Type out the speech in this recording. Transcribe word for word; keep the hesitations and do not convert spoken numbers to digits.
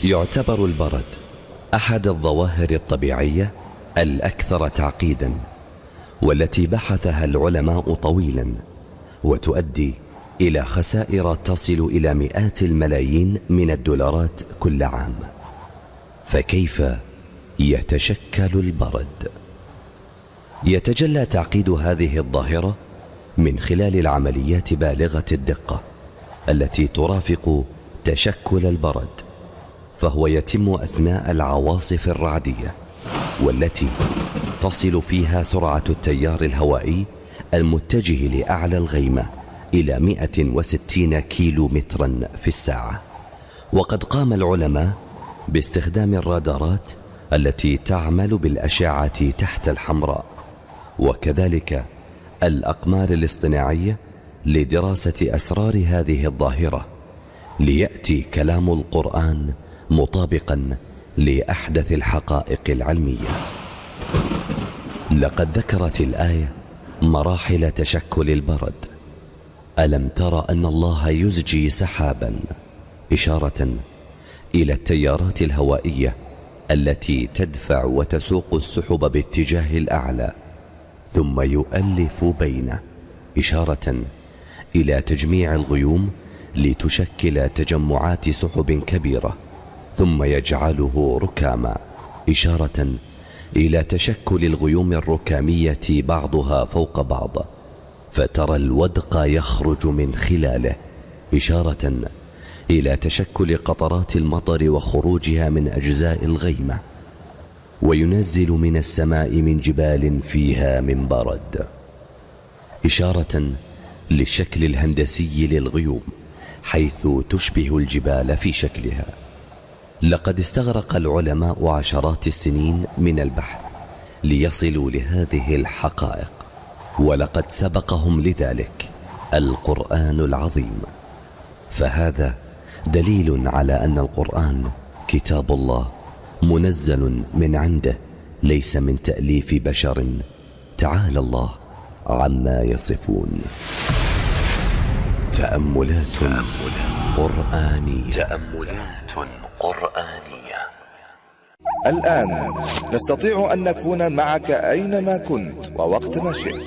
يعتبر البرد أحد الظواهر الطبيعية الأكثر تعقيدا، والتي بحثها العلماء طويلا، وتؤدي إلى خسائر تصل إلى مئات الملايين من الدولارات كل عام. فكيف يتشكل البرد؟ يتجلى تعقيد هذه الظاهرة من خلال العمليات بالغة الدقة التي ترافق تشكل البرد، فهو يتم أثناء العواصف الرعدية، والتي تصل فيها سرعة التيار الهوائي المتجه لأعلى الغيمة إلى مئة وستين كيلو مترا في الساعة. وقد قام العلماء باستخدام الرادارات التي تعمل بالأشعة تحت الحمراء، وكذلك الأقمار الاصطناعية لدراسة أسرار هذه الظاهرة، ليأتي كلام القرآن مطابقا لأحدث الحقائق العلمية. لقد ذكرت الآية مراحل تشكل البرد. ألم تر أن الله يزجي سحابا، إشارة إلى التيارات الهوائية التي تدفع وتسوق السحب باتجاه الأعلى، ثم يؤلف بينه، إشارة إلى تجميع الغيوم لتشكل تجمعات سحب كبيرة، ثم يجعله ركاما، إشارة إلى تشكل الغيوم الركامية بعضها فوق بعض، فترى الودق يخرج من خلاله، إشارة إلى تشكل قطرات المطر وخروجها من أجزاء الغيمة، وينزل من السماء من جبال فيها من برد، إشارة للشكل الهندسي للغيوم حيث تشبه الجبال في شكلها. لقد استغرق العلماء عشرات السنين من البحث ليصلوا لهذه الحقائق، ولقد سبقهم لذلك القرآن العظيم. فهذا دليل على أن القرآن كتاب الله منزل من عنده، ليس من تأليف بشر، تعالى الله عما يصفون. تأملات قرآنية. تأملات قرآنية. الآن نستطيع أن نكون معك أينما كنت ووقت ما شئت.